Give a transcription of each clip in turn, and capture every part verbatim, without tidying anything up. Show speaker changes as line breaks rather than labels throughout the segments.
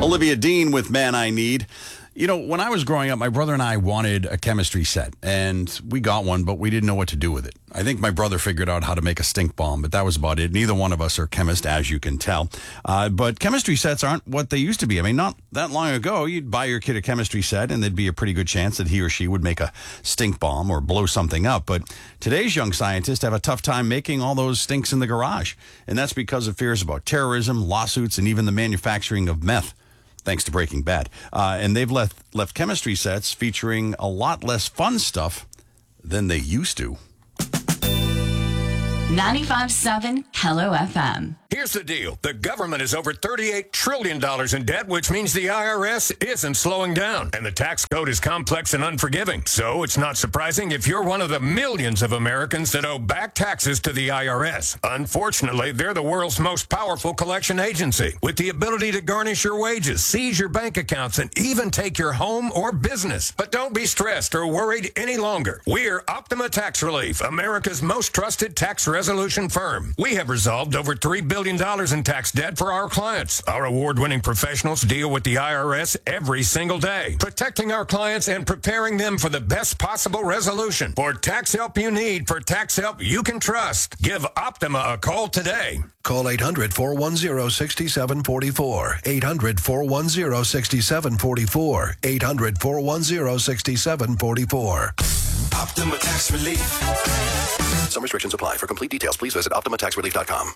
Olivia Dean with Man I Need. You know, when I was growing up, my brother and I wanted a chemistry set, and we got one, but we didn't know what to do with it. I think my brother figured out how to make a stink bomb, but that was about it. Neither one of us are chemists, as you can tell. Uh, but chemistry sets aren't what they used to be. I mean, not that long ago, you'd buy your kid a chemistry set, and there'd be a pretty good chance that he or she would make a stink bomb or blow something up. But today's young scientists have a tough time making all those stinks in the garage, and that's because of fears about terrorism, lawsuits, and even the manufacturing of meth. Thanks to Breaking Bad. Uh, and they've left, left chemistry sets featuring a lot less fun stuff than they used to.
ninety-five point seven Hello F M.
Here's the deal. The government is over thirty-eight trillion dollars in debt, which means the I R S isn't slowing down. And the tax code is complex and unforgiving. So it's not surprising if you're one of the millions of Americans that owe back taxes to the I R S. Unfortunately, they're the world's most powerful collection agency, with the ability to garnish your wages, seize your bank accounts, and even take your home or business. But don't be stressed or worried any longer. We're Optima Tax Relief, America's most trusted tax resolution firm. We have resolved over three billion dollars in tax debt for our clients. Our award-winning professionals deal with the I R S every single day, protecting our clients and preparing them for the best possible resolution. For tax help you need, for tax help you can trust, give Optima a call today.
Call eight hundred, four one zero, six seven four four. eight hundred, four one zero, six seven four four. eight hundred, four one zero, six seven four four.
Optima Tax Relief.
Some restrictions apply. For complete details, please visit optima tax relief dot com.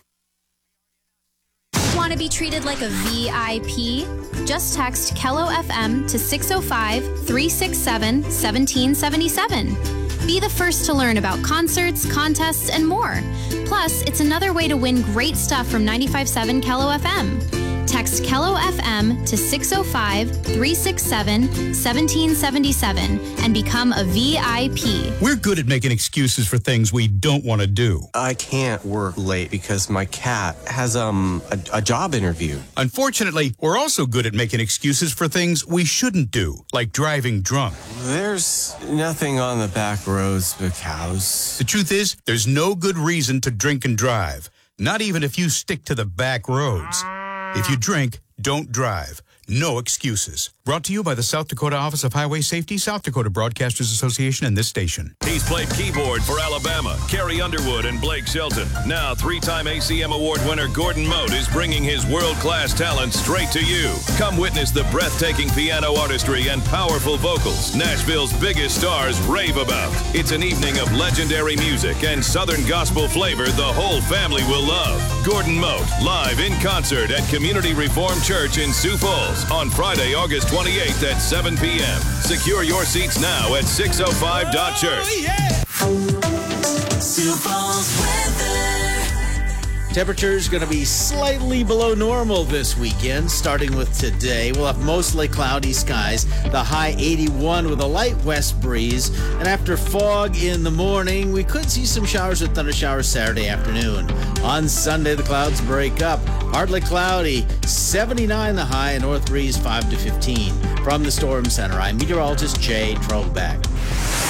Want to be treated like a V I P? Just text Kello F M to six oh five, three six seven, one seven seven seven. Be the first to learn about concerts, contests, and more. Plus, it's another way to win great stuff from ninety-five point seven Kello F M. Text Kello F M to six oh five, three six seven, one seven seven seven and become a V I P.
We're good at making excuses for things we don't want to do.
I can't work late because my cat has um a, a job interview.
Unfortunately, we're also good at making excuses for things we shouldn't do, like driving drunk.
There's nothing on the back roads but cows.
The truth is, there's no good reason to drink and drive, not even if you stick to the back roads. If you drink, don't drive. No excuses. Brought to you by the South Dakota Office of Highway Safety, South Dakota Broadcasters Association, and this station.
He's played keyboard for Alabama, Carrie Underwood, and Blake Shelton. Now, three-time A C M Award winner Gordon Mote is bringing his world-class talent straight to you. Come witness the breathtaking piano artistry and powerful vocals Nashville's biggest stars rave about. It's an evening of legendary music and Southern gospel flavor the whole family will love. Gordon Mote, live in concert at Community Reformed Church in Sioux Falls on Friday, August twenty-eighth at seven p.m. Secure your seats now at six oh five dot church.
Oh, yeah. Sioux Falls weather.
Temperatures going to be slightly below normal this weekend, starting with today. We'll have mostly cloudy skies, the high eighty-one with a light west breeze. And after fog in the morning, we could see some showers with thunder showers Saturday afternoon. On Sunday, the clouds break up. Partly cloudy, seventy-nine the high, and north breeze five to fifteen. From the Storm Center, I'm meteorologist Jay Trobeck.